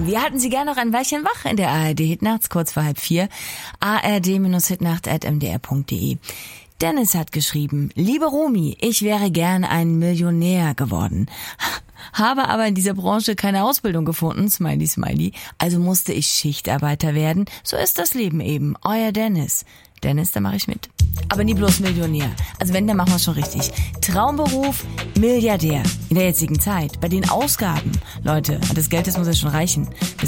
Wir halten Sie gerne noch ein Weilchen wach in der ARD Hitnachts, kurz vor 3:30. ard-hitnacht@mdr.de. Dennis hat geschrieben: Liebe Romy, ich wäre gern ein Millionär geworden. Habe aber in dieser Branche keine Ausbildung gefunden, Smiley, Smiley. Also musste ich Schichtarbeiter werden. So ist das Leben eben. Euer Dennis. Dennis, da mache ich mit. Aber nie bloß Millionär. Also wenn, dann machen wir es schon richtig. Traumberuf, Milliardär. In der jetzigen Zeit. Bei den Ausgaben. Leute, das Geld, das muss ja schon reichen. Das